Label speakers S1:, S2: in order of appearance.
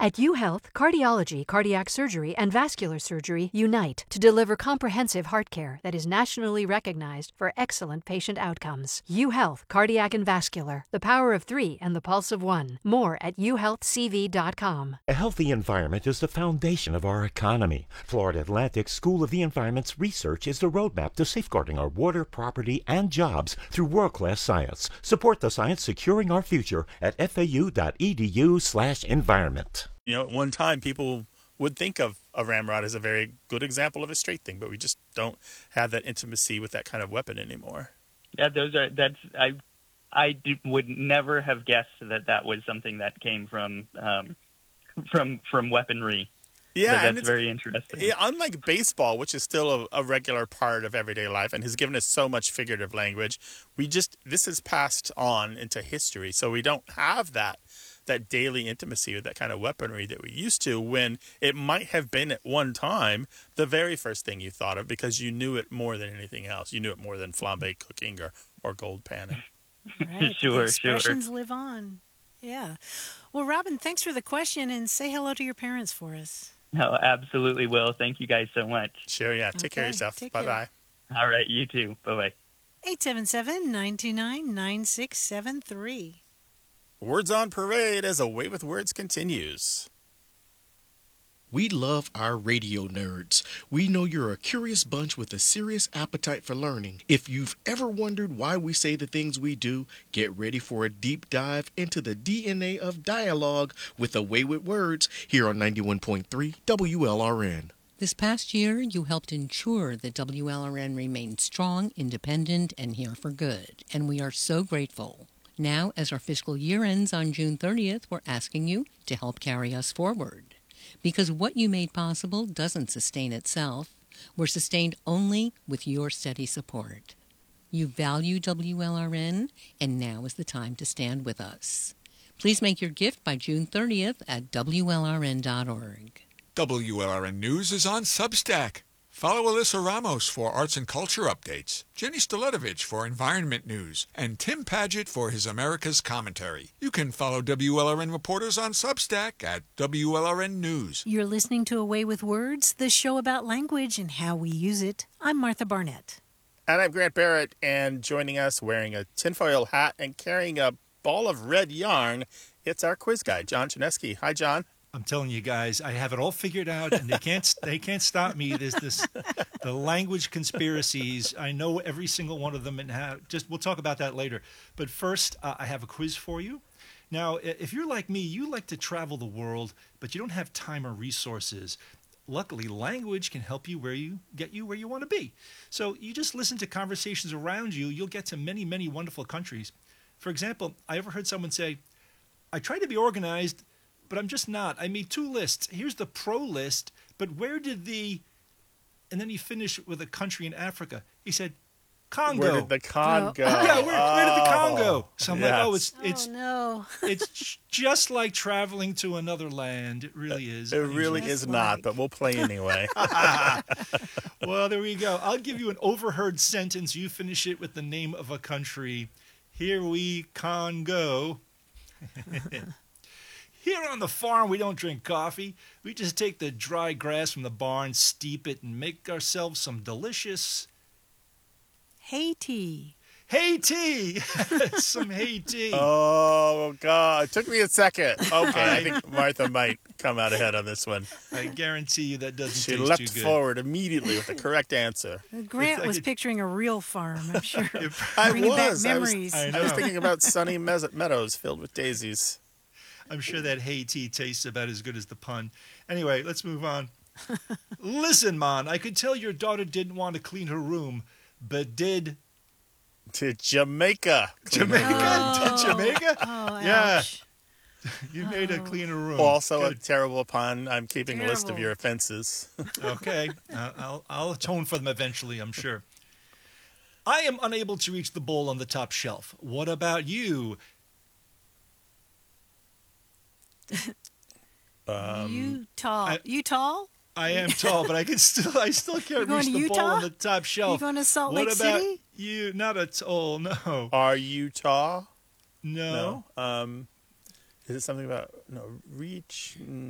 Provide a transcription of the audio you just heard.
S1: At UHealth, cardiology, cardiac surgery, and vascular surgery unite to deliver comprehensive heart care that is nationally recognized for excellent patient outcomes. UHealth, cardiac and vascular, the power of 3 and the pulse of 1. More at uhealthcv.com.
S2: A healthy environment is the foundation of our economy. Florida Atlantic School of the Environment's research is the roadmap to safeguarding our water, property, and jobs through world-class science. Support the science securing our future at fau.edu/environment.
S3: You know, at one time people would think of a ramrod as a very good example of a straight thing, but we just don't have that intimacy with that kind of weapon anymore.
S4: Yeah, would never have guessed that was something that came from weaponry.
S3: Yeah,
S4: so that's very interesting.
S3: Yeah, unlike baseball, which is still a regular part of everyday life and has given us so much figurative language, this has passed on into history, so we don't have that daily intimacy with that kind of weaponry that we used to, when it might have been at one time the very first thing you thought of because you knew it more than anything else. You knew it more than flambe cooking or gold panning.
S5: Right.
S4: Sure.
S5: Expressions live on. Yeah. Well, Robin, thanks for the question, and say hello to your parents for us.
S4: No, absolutely will. Thank you guys so much.
S3: Sure, yeah. Take care of yourself. Bye-bye.
S4: All right, you too. Bye-bye.
S5: 877-929-9673.
S3: Words on Parade as A Way with Words continues.
S6: We love our radio nerds. We know you're a curious bunch with a serious appetite for learning. If you've ever wondered why we say the things we do, get ready for a deep dive into the DNA of dialogue with A Way with Words here on 91.3 WLRN.
S7: This past year, you helped ensure that WLRN remained strong, independent, and here for good. And we are so grateful. Now, as our fiscal year ends on June 30th, we're asking you to help carry us forward. Because what you made possible doesn't sustain itself. We're sustained only with your steady support. You value WLRN, and now is the time to stand with us. Please make your gift by June 30th at WLRN.org.
S8: WLRN News is on Substack. Follow Alyssa Ramos for arts and culture updates, Jenny Staletovich for environment news, and Tim Paget for his America's commentary. You can follow WLRN reporters on Substack at WLRN News.
S5: You're listening to A Way with Words, the show about language and how we use it. I'm Martha Barnett.
S3: And I'm Grant Barrett, and joining us wearing a tinfoil hat and carrying a ball of red yarn, it's our quiz guy, John Chinesky. Hi, John.
S9: I'm telling you guys, I have it all figured out, and they can't stop me. There's the language conspiracies. I know every single one of them, and we'll talk about that later. But first, I have a quiz for you. Now, if you're like me, you like to travel the world, but you don't have time or resources. Luckily, language can help you get you where you want to be. So you just listen to conversations around you. You'll get to many, many wonderful countries. For example, I ever heard someone say, "I try to be organized, but I'm just not. I made 2 lists. Here's the pro list, but where did the..." And then he finished with a country in Africa. He said, "Congo."
S3: Where did the Congo go?
S9: Yeah, where did the Congo? So I'm like, it's just like traveling to another land. It really is.
S3: It really is not, but we'll play anyway.
S9: Well, there we go. I'll give you an overheard sentence. You finish it with the name of a country. Here we Congo. Here on the farm, we don't drink coffee. We just take the dry grass from the barn, steep it, and make ourselves some delicious...
S5: hay tea.
S9: Hay tea! Some hay tea.
S3: Oh, God. It took me a second. Okay, I think Martha might come out ahead on this one.
S9: I guarantee you that doesn't
S3: She
S9: taste
S3: leapt
S9: too good.
S3: forward immediately with the correct answer.
S5: Grant was picturing a real farm, I'm sure.
S3: I
S5: Bringing back
S3: was.
S5: memories.
S3: I was thinking about sunny meadows filled with daisies.
S9: I'm sure that hay tea tastes about as good as the pun. Anyway, let's move on. Listen, Mon, I could tell your daughter didn't want to clean her room, but did...
S3: To Jamaica.
S9: Jamaica? Did Jamaica?
S5: Oh,
S9: yeah.
S5: ouch.
S9: You made her clean her room.
S3: Also
S9: Good.
S3: a terrible pun. I'm keeping a list of your offenses.
S9: Okay. I'll atone for them eventually, I'm sure. I am unable to reach the bowl on the top shelf. What about you?
S5: You tall? You tall?
S9: I am tall, but I still can't reach the bowl on the top shelf.
S5: You going to Salt
S9: What
S5: Lake
S9: about
S5: City?
S9: you? Not at all, no.
S3: Are you tall?
S9: No.
S3: Is it something about reach?